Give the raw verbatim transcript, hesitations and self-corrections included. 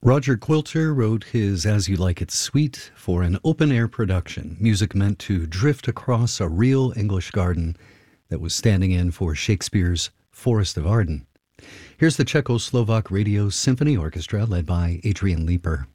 Roger Quilter wrote his As You Like It Suite for an open-air production, music meant to drift across a real English garden that was standing in for Shakespeare's Forest of Arden. Here's the Czechoslovak Radio Symphony Orchestra led by Adrian Leeper.